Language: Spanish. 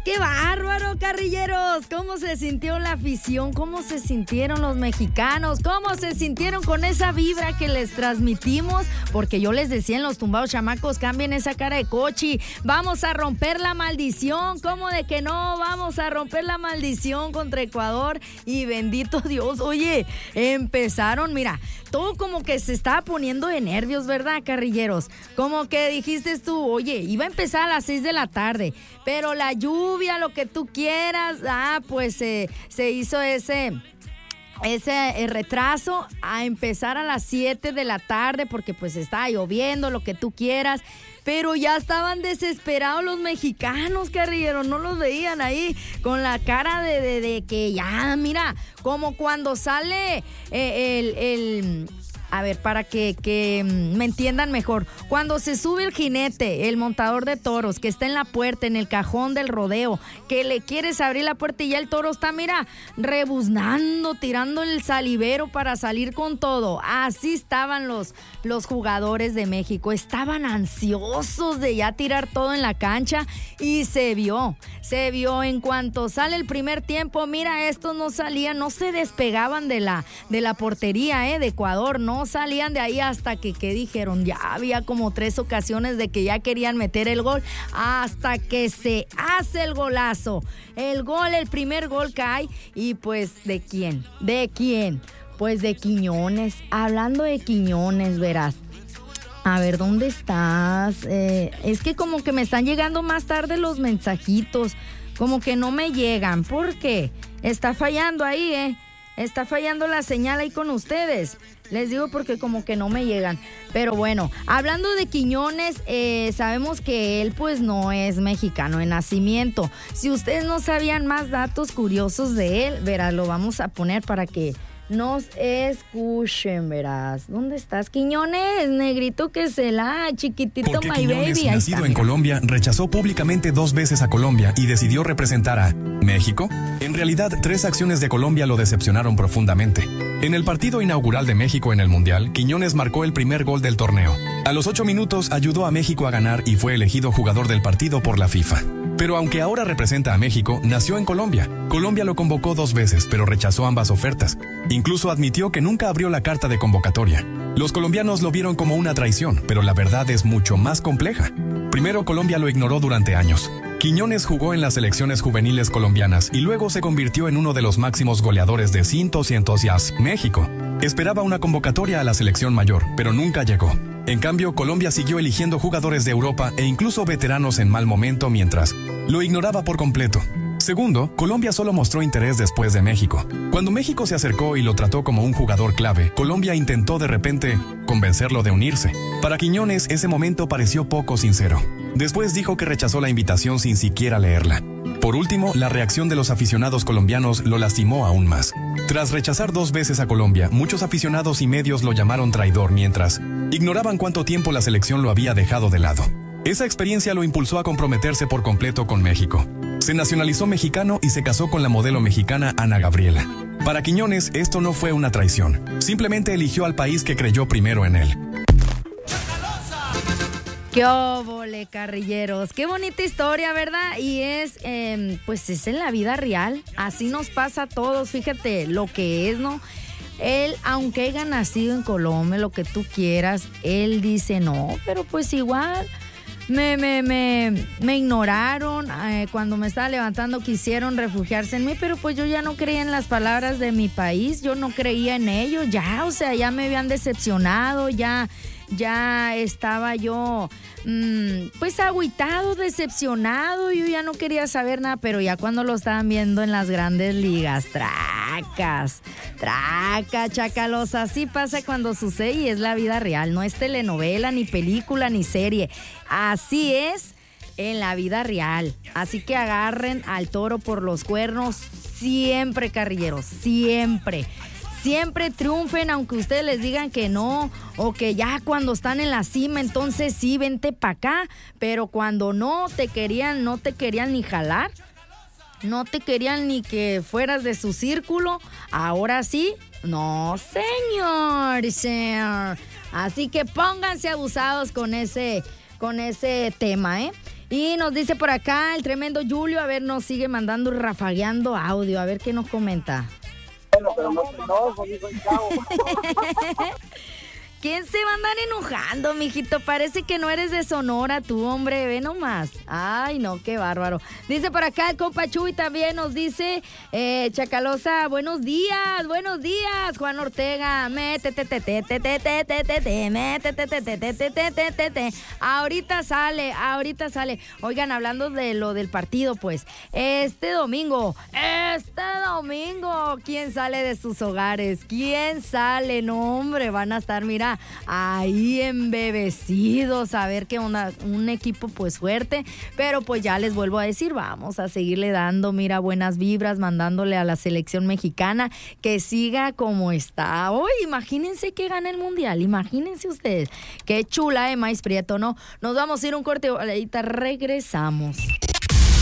¡Qué bárbaro, carrilleros! ¿Cómo se sintió la afición? ¿Cómo se sintieron los mexicanos? ¿Cómo se sintieron con esa vibra que les transmitimos? Porque yo les decía en los tumbados chamacos, cambien esa cara de cochi. Vamos a romper la maldición. ¿Cómo de que no? Vamos a romper la maldición contra Ecuador. Y bendito Dios, oye, empezaron, mira, todo como que se estaba poniendo de nervios, ¿verdad, carrilleros? Como que dijiste tú, oye, iba a empezar a las 6 de la tarde, pero la lluvia, lo que tú quieras, pues se hizo ese retraso a empezar a las 7 de la tarde porque pues estaba lloviendo, lo que tú quieras, pero ya estaban desesperados los mexicanos, carrilleros, no los veían ahí con la cara de que ya, mira, como cuando sale a ver, para que me entiendan mejor. Cuando se sube el jinete, el montador de toros, que está en la puerta, en el cajón del rodeo, que le quieres abrir la puerta y ya el toro está, mira, rebuznando, tirando el salivero para salir con todo. Así estaban los jugadores de México. Estaban ansiosos de ya tirar todo en la cancha y se vio en cuanto sale el primer tiempo. Mira, estos no salían, no se despegaban de la portería de Ecuador, no salían de ahí hasta que dijeron, ya había como 3 ocasiones de que ya querían meter el gol, hasta que se hace el golazo, el primer gol cae y pues ¿de quién? Pues de Quiñones. Hablando de Quiñones, verás, a ver, ¿dónde estás? Es que como que me están llegando más tarde los mensajitos, como que no me llegan, ¿por qué? Está fallando ahí, está fallando la señal ahí con ustedes. Les digo porque como que no me llegan. Pero bueno, hablando de Quiñones, sabemos que él pues no es mexicano de nacimiento. Si ustedes no sabían más datos curiosos de él, verás, lo vamos a poner para que nos escuchen, verás. ¿Dónde estás, Quiñones? Negrito que se la, chiquitito, porque my Quiñones, baby. nacido en Colombia, rechazó públicamente 2 veces a Colombia y decidió representar a México. En realidad, 3 acciones de Colombia lo decepcionaron profundamente. En el partido inaugural de México en el Mundial, Quiñones marcó el primer gol del torneo. A los 8 minutos ayudó a México a ganar y fue elegido jugador del partido por la FIFA. Pero aunque ahora representa a México, nació en Colombia. Colombia lo convocó 2 veces, pero rechazó ambas ofertas. Incluso admitió que nunca abrió la carta de convocatoria. Los colombianos lo vieron como una traición, pero la verdad es mucho más compleja. Primero, Colombia lo ignoró durante años. Quiñones jugó en las selecciones juveniles colombianas y luego se convirtió en uno de los máximos goleadores de Cintos y Entusias, México. Esperaba una convocatoria a la selección mayor, pero nunca llegó. En cambio, Colombia siguió eligiendo jugadores de Europa e incluso veteranos en mal momento mientras lo ignoraba por completo. Segundo, Colombia solo mostró interés después de México. Cuando México se acercó y lo trató como un jugador clave, Colombia intentó de repente convencerlo de unirse. Para Quiñones, ese momento pareció poco sincero. Después dijo que rechazó la invitación sin siquiera leerla. Por último, la reacción de los aficionados colombianos lo lastimó aún más. Tras rechazar 2 veces a Colombia, muchos aficionados y medios lo llamaron traidor mientras ignoraban cuánto tiempo la selección lo había dejado de lado. Esa experiencia lo impulsó a comprometerse por completo con México. Se nacionalizó mexicano y se casó con la modelo mexicana Ana Gabriela. Para Quiñones, esto no fue una traición. Simplemente eligió al país que creyó primero en él. ¡Qué óvole, carrilleros! ¡Qué bonita historia!, ¿verdad? Y pues es en la vida real. Así nos pasa a todos, fíjate lo que es, ¿no? Él, aunque haya nacido en Colombia, lo que tú quieras, él dice, no, pero pues igual me ignoraron. Cuando me estaba levantando quisieron refugiarse en mí, pero pues yo ya no creía en las palabras de mi país, yo no creía en ellos, ya, o sea, ya me habían decepcionado, ya estaba yo pues agüitado, decepcionado, yo ya no quería saber nada, pero ya cuando lo estaban viendo en las grandes ligas, traca, chacalos, así pasa cuando sucede y es la vida real, no es telenovela, ni película, ni serie, así es en la vida real, así que agarren al toro por los cuernos siempre, carrilleros, siempre triunfen, aunque ustedes les digan que no, o que ya cuando están en la cima, entonces sí, vente para acá, pero cuando no te querían ni jalar, no te querían ni que fueras de su círculo, ahora sí, no, señor. Así que pónganse abusados con ese tema, Y nos dice por acá el tremendo Julio, a ver, nos sigue mandando rafagueando audio, a ver qué nos comenta. Bueno, pero no soy enojo, ni soy chavo. ¿Quién se va a andar enojando, mijito? Parece que no eres de Sonora, tú, hombre, ve nomás. Ay, no, qué bárbaro. Dice por acá el compa Chuy también, nos dice, Chacalosa, buenos días, Juan Ortega, métete, ahorita sale. Oigan, hablando de lo del partido, pues, este domingo, ¿quién sale de sus hogares? ¿Quién sale? No, hombre, van a estar, mira, ahí embebecidos, a ver qué onda, un equipo pues fuerte, pero pues ya les vuelvo a decir, vamos a seguirle dando, mira, buenas vibras, mandándole a la selección mexicana que siga como está. Hoy, imagínense que gana el mundial, imagínense ustedes, qué chula, Maíz Prieto, ¿no? Nos vamos a ir un corte, ahorita regresamos.